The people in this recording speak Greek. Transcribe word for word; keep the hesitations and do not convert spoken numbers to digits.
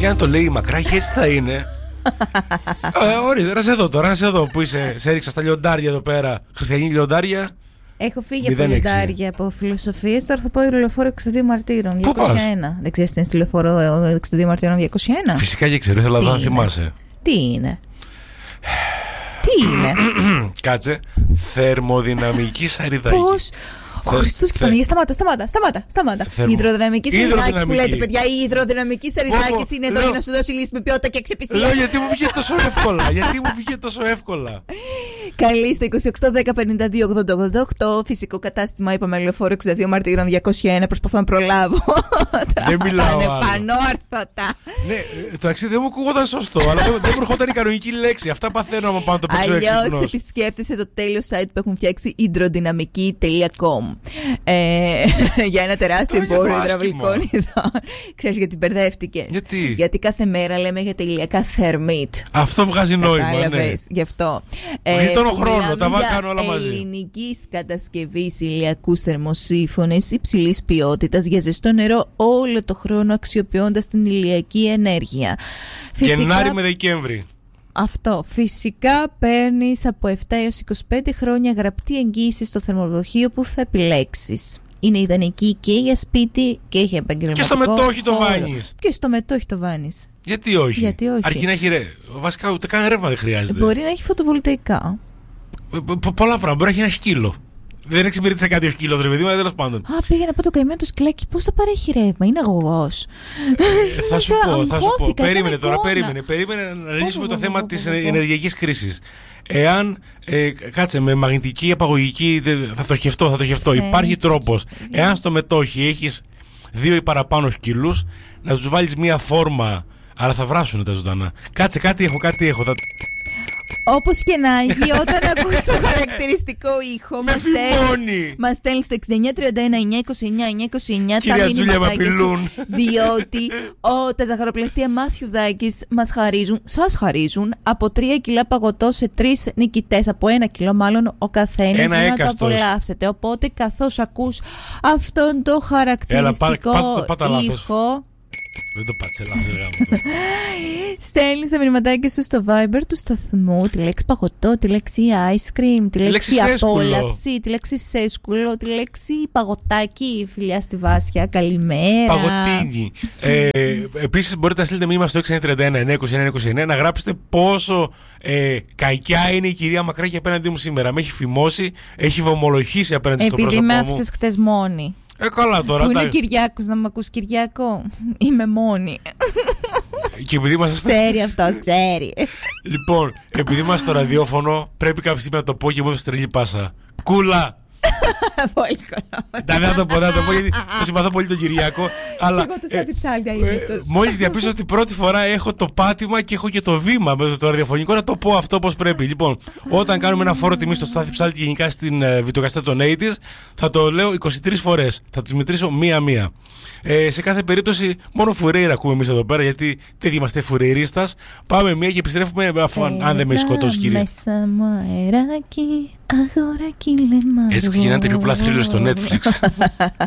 Για να το λέει η Μακράκη, έτσι θα είναι. ε, Ωραία, να σε δω τώρα, να σε δω που είσαι. Σε έριξα στα λιοντάρια εδώ πέρα. Χριστιανή λιοντάρια. Έχω φύγει από λιοντάρια, από φιλοσοφίες. Τώρα θα πάω λεωφόρο εξήντα δύο Μαρτύρων διακόσια ένα. Δεν ξέρεις τι είναι στη λεωφόρο εξήντα δύο Μαρτύρων διακόσια ένα? Φυσικά και ξέρω, ήθελα να θυμάσαι. Τι είναι? Τι είναι? Κάτσε. Θερμοδυναμική σαριδάκη. Πώς? Ο Χριστός και Παναγία, σταμάτα, σταμάτα, σταμάτα, σταμάτα. Θερμο... Η υδροδυναμική σαριδάκη που λέτε, παιδιά, η υδροδυναμική σαριδάκη είναι εδώ για να σου δώσει λύση με ποιότητα και αξιοπιστία. Λέω γιατί μου βγήκε τόσο εύκολα. Γιατί μου βγήκε τόσο εύκολα. Καλή στο είκοσι οκτώ δέκα πενήντα δύο ογδόντα ογδόντα οκτώ. Φυσικό κατάστημα, είπαμε, λεωφόρο εξήντα δύο Μαρτύρων διακόσια ένα. Προσπαθώ να προλάβω. Δεν μιλάω. Είναι πανόρθωτα. Ναι, το αξίδι δεν μου ακούγονταν σωστό, αλλά δεν μου ερχόταν η κανονική λέξη. Αυτά παθαίνω άμα πάω το παίξω έξυπνος. Αλλιώς επισκέπτεσαι το τέλειο site που έχουν φτιάξει υδροδυναμική τελεία com. Ε, για ένα τεράστιο εμπόριο υδραυλικών ειδών. Ξέρεις γιατί μπερδεύτηκες? Γιατί? Γιατί κάθε μέρα λέμε για τα ηλιακά θερμίτ. Αυτό βγάζει νόημα. Κατάλαβες, ναι. Γι' αυτό. Γλιτώνω ε, χρόνο, τα κάνω όλα μαζί. Ελληνικής κατασκευής ηλιακούς θερμοσύφωνες υψηλής ποιότητας για ζεστό νερό όλο το χρόνο, αξιοποιώντας την ηλιακή ενέργεια. Φυσικά... Γενάρη με Δεκέμβρη. Αυτό. Φυσικά παίρνεις από επτά έως είκοσι πέντε χρόνια γραπτή εγγύηση στο θερμοδοχείο που θα επιλέξεις. Είναι ιδανική και για σπίτι και για επαγγελματικό. Και στο μετόχι το βάνεις. Και στο μετόχι το βάνεις. Γιατί όχι? Γιατί όχι? Αρκεί να έχει ρε... Βασικά ούτε καν ρεύμα δεν χρειάζεται. Μπορεί να έχει φωτοβολταϊκά. Π- πολλά πράγματα. Μπορεί να έχει ένα σκύλο. Δεν εξυπηρέτησε κάτι ο σκύλος, ρε παιδί μου, τέλος πάντων. Α, πήγε να πω το καημένο του σκυλάκι. Πώς θα παρέχει ρεύμα? Είναι αγωγός. Ε, θα σου πω, θα σου πω. Περίμενε τώρα, περίμενε. Περίμενε να λύσουμε το θέμα της ενεργειακής κρίσης. Εάν, ε, κάτσε, με μαγνητική απαγωγική, θα το σκεφτώ, θα το σκεφτώ. Υπάρχει τρόπος. Εάν στο μετόχι έχεις δύο ή παραπάνω σκύλους, να τους βάλεις μία φόρμα, αλλά θα βράσουν τα ζωντανά. Κάτσε, κάτι έχω, κάτι έχω. Θα... Όπως και να έχει, όταν ακούς το χαρακτηριστικό ήχο, με φημώνει. Μας στέλνεις στο εξήντα εννιά τριάντα ένα εννιά είκοσι εννιά εννιά είκοσι εννιά τα μηνύματάκια σου, διότι ο, τα ζαχαροπλαστεία Μάθιουδάκης μας χαρίζουν, σας χαρίζουν από τρία κιλά παγωτό σε τρεις νικητές, από ένα κιλό μάλλον ο καθένας, για να το απολαύσετε. Οπότε καθώς ακούς αυτόν το χαρακτηριστικό Έλα, πά, πά, πά, ήχο, δεν το πάτσε λάθος, γάμο. Στέλνεις τα μηνυματάκια σου στο Viber του σταθμού, τη λέξη παγωτό, τη λέξη ice cream, τη λέξη απόλαυση, τη λέξη σέσκουλο, τη λέξη παγωτάκι, φιλιά στη Βάσια, καλημέρα. Παγωτίνι. ε, Επίσης μπορείτε να στείλετε μήνυμα στο έξι εννιά τρία ένα εννιά είκοσι εννιά είκοσι εννιά να γράψετε πόσο ε, κακιά είναι η κυρία Μακράκη απέναντί μου σήμερα. Με έχει φημώσει, έχει βομολογήσει απέναντι στο πρόσωπό μου. Επειδή με άφησες χτες μόνη. Ε, καλά τώρα. Πού είναι ο Κυριάκος, να μ' ακούς Κυριάκο? Είμαι μόνη. Και επειδή είμαστε... Ξέρει αυτό, ξέρει. Λοιπόν, επειδή είμαστε στο ραδιόφωνο, πρέπει κάποια στιγμή να το πω και μου έδωσε τρελή πάσα. Κούλα! Πολύ κολό. Δεν θα το πω, δεν θα το πω γιατί το συμπαθώ πολύ τον Κυριάκο. Αλλά εγώ το στάθι ψάλια είμαι στο... Μόλις διαπίστωσα ότι πρώτη φορά έχω το πάτημα και έχω και το βήμα μέσα στο ραδιοφωνικό να το πω αυτό όπως πρέπει. Λοιπόν, όταν κάνουμε ένα φόρο τιμή στο στάθι ψάλτη και γενικά στην βιντεοκαστέτα των ογδόντα, θα το λέω είκοσι τρεις φορές. Θα τις μετρήσω μία-μία. Ε, σε κάθε περίπτωση, μόνο φουρέιρα ακούμε εμείς εδώ πέρα, γιατί δεν είμαστε φουρεϊρίστας. Πάμε μία και επιστρέφουμε, αφού αν, αν δεν με σκοτώσει, κύριε. Μέσα μου αεράκι, αγοράκι λεμάργο. Έτσι ξεκινάνε πιο πολλά θρύλες στο Netflix.